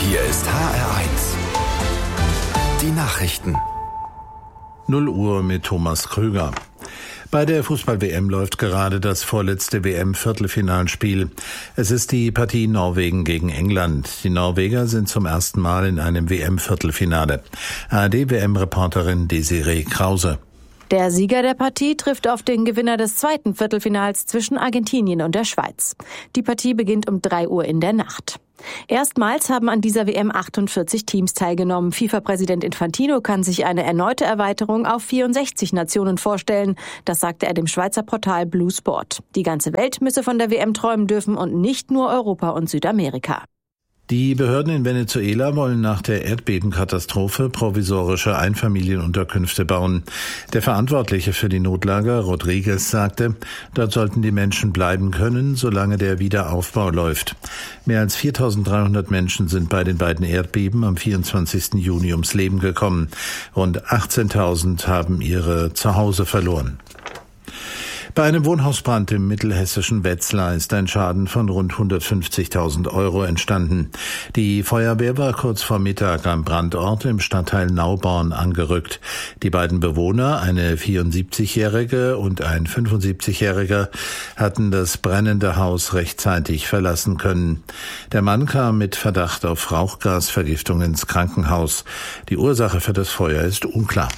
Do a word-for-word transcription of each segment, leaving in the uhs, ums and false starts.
Hier ist H R eins. Die Nachrichten. null Uhr mit Thomas Krüger. Bei der Fußball-W M läuft gerade das vorletzte W M-Viertelfinalspiel. Es ist die Partie Norwegen gegen England. Die Norweger sind zum ersten Mal in einem W M-Viertelfinale. A R D-W M-Reporterin Desiree Krause. Der Sieger der Partie trifft auf den Gewinner des zweiten Viertelfinals zwischen Argentinien und der Schweiz. Die Partie beginnt um drei Uhr in der Nacht. Erstmals haben an dieser W M achtundvierzig Teams teilgenommen. FIFA-Präsident Infantino kann sich eine erneute Erweiterung auf vierundsechzig Nationen vorstellen. Das sagte er dem Schweizer Portal Blue Sport. Die ganze Welt müsse von der W M träumen dürfen und nicht nur Europa und Südamerika. Die Behörden in Venezuela wollen nach der Erdbebenkatastrophe provisorische Einfamilienunterkünfte bauen. Der Verantwortliche für die Notlage, Rodriguez, sagte, dort sollten die Menschen bleiben können, solange der Wiederaufbau läuft. Mehr als viertausenddreihundert Menschen sind bei den beiden Erdbeben am vierundzwanzigsten Juni ums Leben gekommen. Rund achtzehntausend haben ihre Zuhause verloren. Bei einem Wohnhausbrand im mittelhessischen Wetzlar ist ein Schaden von rund hundertfünfzigtausend Euro entstanden. Die Feuerwehr war kurz vor Mittag am Brandort im Stadtteil Nauborn angerückt. Die beiden Bewohner, eine vierundsiebzigjährige und ein fünfundsiebzigjähriger, hatten das brennende Haus rechtzeitig verlassen können. Der Mann kam mit Verdacht auf Rauchgasvergiftung ins Krankenhaus. Die Ursache für das Feuer ist unklar.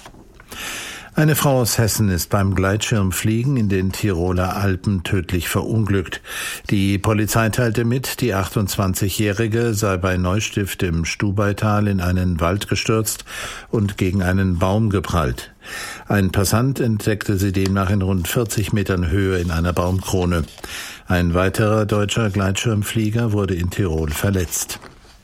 Eine Frau aus Hessen ist beim Gleitschirmfliegen in den Tiroler Alpen tödlich verunglückt. Die Polizei teilte mit, die achtundzwanzigjährige sei bei Neustift im Stubaital in einen Wald gestürzt und gegen einen Baum geprallt. Ein Passant entdeckte sie demnach in rund vierzig Metern Höhe in einer Baumkrone. Ein weiterer deutscher Gleitschirmflieger wurde in Tirol verletzt.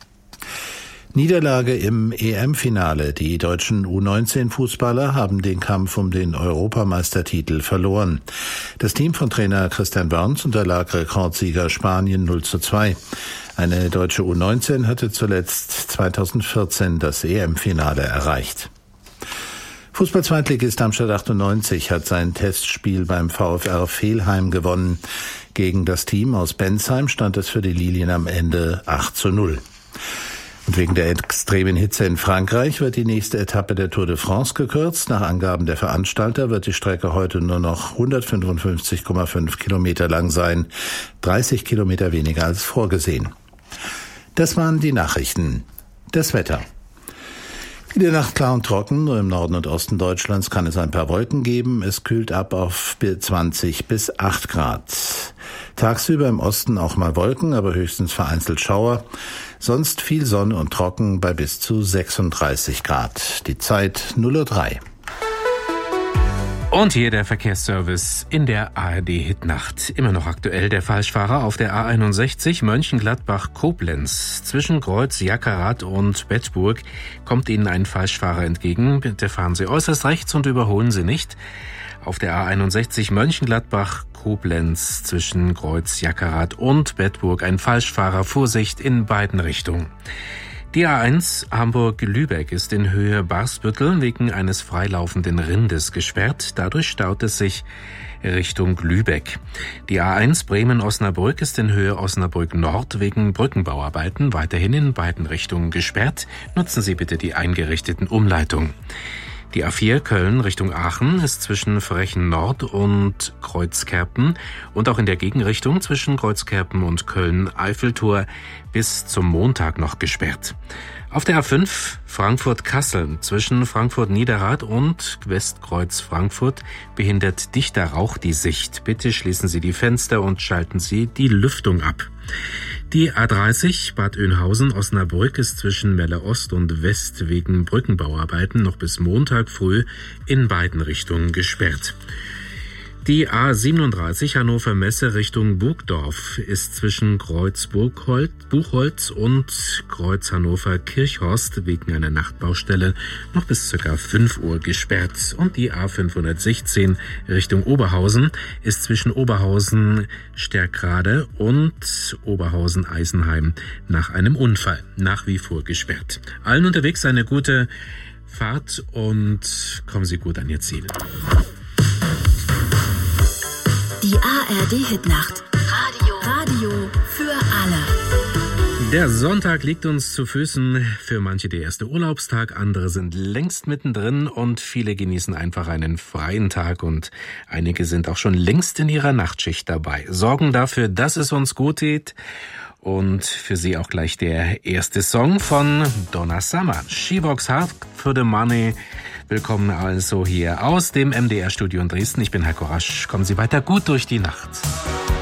Niederlage im E M-Finale. Die deutschen U neunzehn Fußballer haben den Kampf um den Europameistertitel verloren. Das Team von Trainer Christian Wörns unterlag Rekordsieger Spanien null zu zwei. Eine deutsche U neunzehn hatte zuletzt zweitausendvierzehn das E M-Finale erreicht. Fußball-Zweitligist Darmstadt achtundneunzig hat sein Testspiel beim VfR Velheim gewonnen. Gegen das Team aus Bensheim stand es für die Lilien am Ende acht zu null. Und wegen der extremen Hitze in Frankreich wird die nächste Etappe der Tour de France gekürzt. Nach Angaben der Veranstalter wird die Strecke heute nur noch hundertfünfundfünfzig Komma fünf Kilometer lang sein, dreißig Kilometer weniger als vorgesehen. Das waren die Nachrichten. Das Wetter. In der Nacht klar und trocken, nur im Norden und Osten Deutschlands kann es ein paar Wolken geben. Es kühlt ab auf zwanzig bis acht Grad. Tagsüber im Osten auch mal Wolken, aber höchstens vereinzelt Schauer. Sonst viel Sonne und trocken bei bis zu sechsunddreißig Grad. Die Zeit null Uhr drei. Und hier der Verkehrsservice in der A R D-Hitnacht. Immer noch aktuell der Falschfahrer auf der A einundsechzig Mönchengladbach-Koblenz. Zwischen Kreuz, Jackerath und Bedburg kommt Ihnen ein Falschfahrer entgegen. Bitte fahren Sie äußerst rechts und überholen Sie nicht. Auf der A einundsechzig Mönchengladbach-Koblenz zwischen Kreuz, Jackerath und Bedburg ein Falschfahrer. Vorsicht in beiden Richtungen. Die A eins Hamburg-Lübeck ist in Höhe Barsbüttel wegen eines freilaufenden Rindes gesperrt. Dadurch staut es sich Richtung Lübeck. Die A eins Bremen-Osnabrück ist in Höhe Osnabrück-Nord wegen Brückenbauarbeiten weiterhin in beiden Richtungen gesperrt. Nutzen Sie bitte die eingerichteten Umleitungen. Die A vier Köln Richtung Aachen ist zwischen Frechen Nord und Kreuzkerpen und auch in der Gegenrichtung zwischen Kreuzkerpen und Köln-Eiffeltor bis zum Montag noch gesperrt. Auf der A fünf Frankfurt-Kassel zwischen Frankfurt-Niederrad und Westkreuz Frankfurt behindert dichter Rauch die Sicht. Bitte schließen Sie die Fenster und schalten Sie die Lüftung ab. Die A dreißig Bad Oeynhausen-Osnabrück ist zwischen Melle Ost und West wegen Brückenbauarbeiten noch bis Montag früh in beiden Richtungen gesperrt. Die A siebenunddreißig Hannover Messe Richtung Burgdorf ist zwischen Kreuz Buchholz und Kreuz Hannover Kirchhorst wegen einer Nachtbaustelle noch bis ca. fünf Uhr gesperrt. Und die A fünfhundertsechzehn Richtung Oberhausen ist zwischen Oberhausen Sterkrade und Oberhausen Eisenheim nach einem Unfall nach wie vor gesperrt. Allen unterwegs eine gute Fahrt und kommen Sie gut an Ihr Ziel. Die A R D-Hitnacht. Radio. Radio für alle. Der Sonntag liegt uns zu Füßen. Für manche der erste Urlaubstag, andere sind längst mittendrin und viele genießen einfach einen freien Tag und einige sind auch schon längst in ihrer Nachtschicht dabei. Sorgen dafür, dass es uns gut geht. Und für Sie auch gleich der erste Song von Donna Summer. She Works Hard for the Money. Willkommen also hier aus dem M D R-Studio in Dresden. Ich bin Heiko Rasch. Kommen Sie weiter gut durch die Nacht.